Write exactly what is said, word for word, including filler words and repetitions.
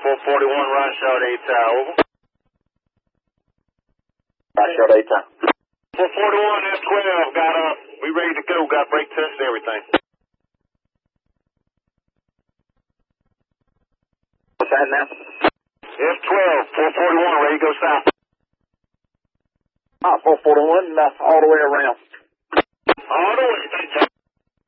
four forty-one, right shot eight, uh, over. Right shot eight, uh. four forty-one, F twelve, got up. We ready to go, got brake test and everything. What's that now? F twelve, four forty-one, ready to go south. Ah, four forty-one, uh, all the way around. All the way, thank you.